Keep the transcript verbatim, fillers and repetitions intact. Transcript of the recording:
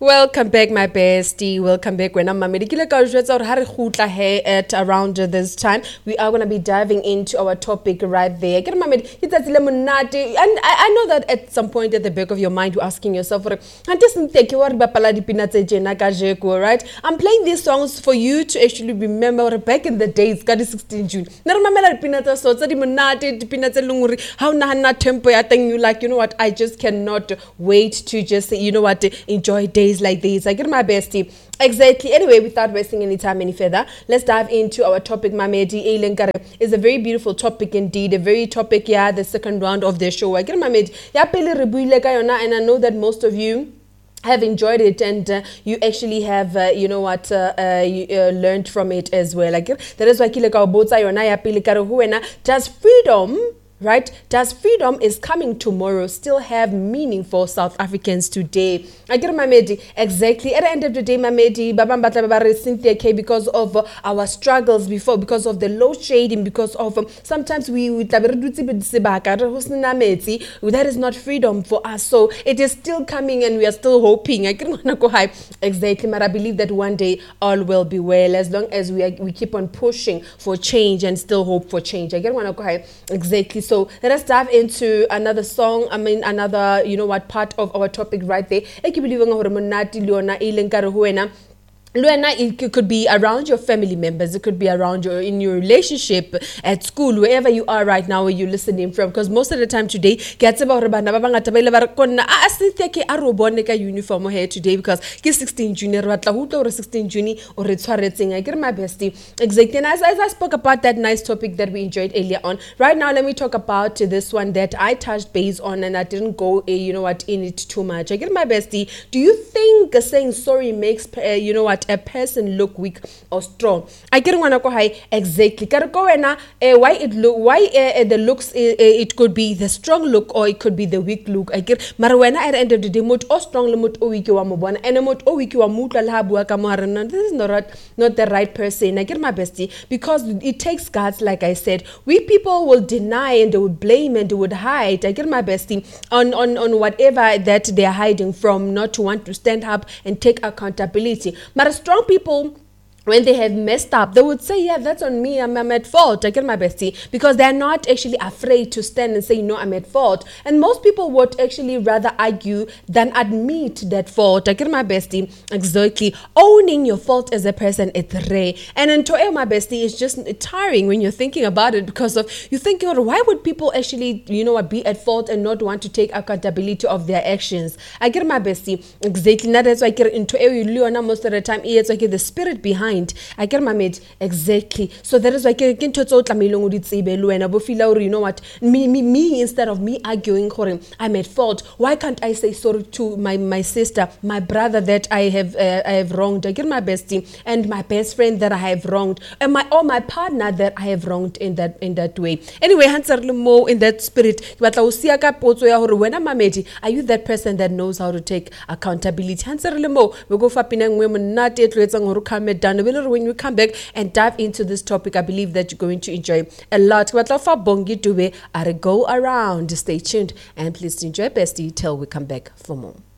Welcome back, my bestie. Welcome back. When I'm Mamedikile Kajwetsa or Hari Khutla here at around this time, we are going to be diving into our topic right there. And I, I know that at some point at the back of your mind, you're asking yourself, right? I'm playing these songs for you to actually remember back in the days, sixteen June. How na tempo you like, you know what? I just cannot wait to just, you know what, enjoy days like these. I get my bestie. Exactly. Anyway, without wasting any time any further, let's dive into our topic. Mamedi Eilenkare is a very beautiful topic indeed. A very topic, yeah, the second round of the show. I get Mamedi. Ya pele re buile ka yona, and I know that most of you have enjoyed it, and uh, you actually have, uh, you know what, uh, uh, you, uh, learned from it as well. Like that is why kile ka botsa yona ya pele kare huena. Does freedom, right? Does freedom is coming tomorrow still have meaning for South Africans today? I get Mamedi. Exactly. At the end of the day, Mamedi, Babambata Babare Cynthia K, because of uh, our struggles before, because of the load shading, because of um, sometimes we we that is not freedom for us. So it is still coming, and we are still hoping. I can go high. Exactly. But I believe that one day all will be well, as long as we are, we keep on pushing for change and still hope for change. I get one go high. Exactly. So let us dive into another song. I mean, another, you know what, part of our topic right there. It could be around your family members. It could be around your in your relationship, at school, wherever you are right now, where you're listening from. Because most of the time today, get about uniform here today because sixteen junior or sixteen junior or it's I get my bestie. Exactly. And as, as I spoke about that nice topic that we enjoyed earlier on, right now let me talk about this one that I touched base on, and I didn't go, uh, you know what, in it too much. I get my bestie. Do you think uh, saying sorry makes, uh, you know what, a person look weak or strong? I get one go high. Exactly. Why it look, why uh, the looks, uh, it could be the strong look or it could be the weak look. I get Marwana at the end of the day, mot or strong lemot o wiki wa mobana and a mot o wiki wa mutla labua kamarana. This is not right, not the right person. I get my bestie, because it takes guts. Like I said, we people will deny and they would blame and they would hide. I get my bestie on on on whatever that they are hiding from, not to want to stand up and take accountability. But strong people, when they have messed up, they would say, yeah, that's on me, I'm, I'm at fault. I get my bestie, because they're not actually afraid to stand and say, no, I'm at fault. And most people would actually rather argue than admit that fault. I get my bestie. Exactly. Owning your fault as a person, it's rare. And then to my bestie, it's just tiring when you're thinking about it, because of you thinking, oh, why would people actually, you know, be at fault and not want to take accountability of their actions? I get my bestie. Exactly. Now that's why I get into most of the time, it's like the spirit behind. I get my mate. Exactly. So that is why I get into you know what, me, me, me, instead of me arguing, I'm at fault. Why can't I say sorry to my, my sister, my brother that I have uh, I have wronged? I get my bestie and my best friend that I have wronged, and my or my partner that I have wronged in that in that way. Anyway, answer more in that spirit. Are you that person that knows how to take accountability? Answer more. We go for pinang women not yet down. When we come back and dive into this topic, I believe that you're going to enjoy a lot. Bongi Dube are go around. Stay tuned and please enjoy bestie till we come back for more.